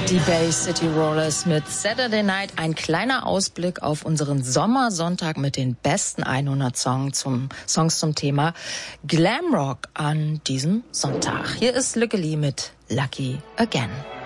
Die Bay City Rollers mit Saturday Night, ein kleiner Ausblick auf unseren Sommersonntag mit den besten 100 Songs zum Thema Glamrock an diesem Sonntag. Hier ist Lückeli mit Lucky Again.